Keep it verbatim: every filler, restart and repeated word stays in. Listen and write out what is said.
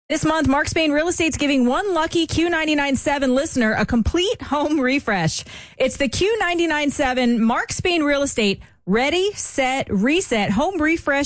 This month, Mark Spain Real Estate's giving one lucky Q ninety-nine seven listener a complete home refresh. It's the Q ninety-nine seven Mark Spain Real Estate Ready, Set, Reset Home Refresh